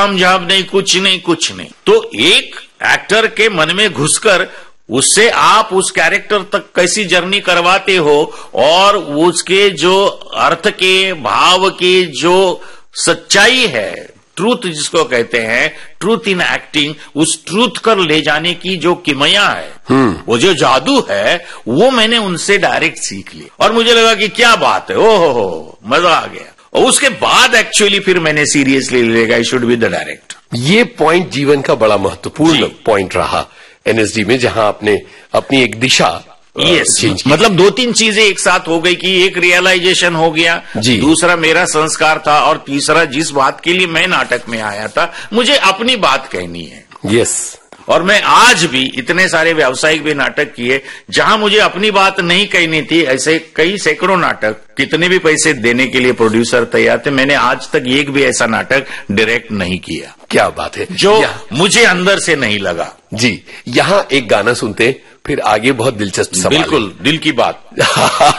ताम झाम नहीं, कुछ नहीं कुछ नहीं। तो एक एक्टर के मन में घुसकर उससे आप उस कैरेक्टर तक कैसी जर्नी करवाते हो और उसके जो अर्थ के, भाव की जो सच्चाई है, ट्रूथ जिसको कहते हैं, ट्रूथ इन एक्टिंग, उस ट्रूथ कर ले जाने की जो किमया है, वो जो जादू है, वो मैंने उनसे डायरेक्ट सीख लिया और मुझे लगा कि क्या बात है, ओहो मजा आ गया। और उसके बाद एक्चुअली फिर मैंने सीरियसली लेगा I should be the director. ये पॉइंट जीवन का बड़ा महत्वपूर्ण पॉइंट रहा एनएसडी में, जहां आपने अपनी एक दिशा चेंज, मतलब 2-3 चीजें एक साथ हो गई कि एक रियलाइजेशन हो गया, दूसरा मेरा संस्कार था और तीसरा जिस बात के लिए मैं नाटक में आया था, मुझे अपनी बात कहनी है। यस। और मैं आज भी इतने सारे व्यावसायिक भी नाटक किए जहां मुझे अपनी बात नहीं कहनी थी, ऐसे कई सैकड़ों नाटक, कितने भी पैसे देने के लिए प्रोड्यूसर तैयार थे, मैंने आज तक एक भी ऐसा नाटक डायरेक्ट नहीं किया। क्या बात है, जो मुझे अंदर से नहीं लगा। जी, यहां एक गाना सुनते, फिर आगे बहुत दिलचस्प सवाल। बिल्कुल, दिल की बात।